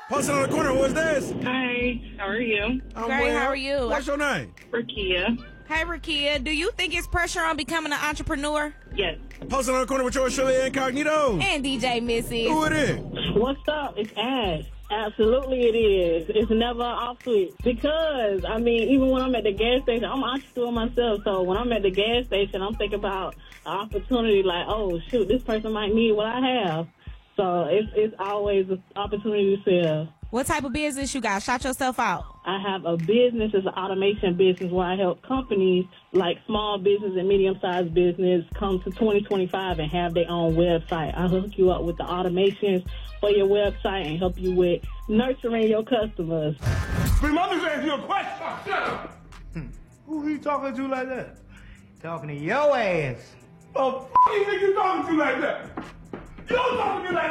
Posted on the corner, who is this? Hi, how are you? I'm Great, well. how are you? What's your name? Rakia. Hey, Rakia, do you think it's pressure on becoming an entrepreneur? Yes. Posted on the corner with yours, Shirley Incognito. And DJ Missy. Who it is? What's up? It's Ash. Absolutely it is. It's never off switch. Because, I mean, even when I'm at the gas station, I'm an entrepreneur myself. So when I'm at the gas station, I'm thinking about an opportunity like, oh, shoot, this person might need what I have. So it's always an opportunity to sell. What type of business you got? Shout yourself out. I have a business, it's an automation business where I help companies like small business and medium-sized business come to 2025 and have their own website. I hook you up with the automations for your website and help you with nurturing your customers. But I'm just asking you a question. Oh, shut up. Who he talking to like that? Talking to your ass. Oh, you think you talking to like that? You don't talk to me like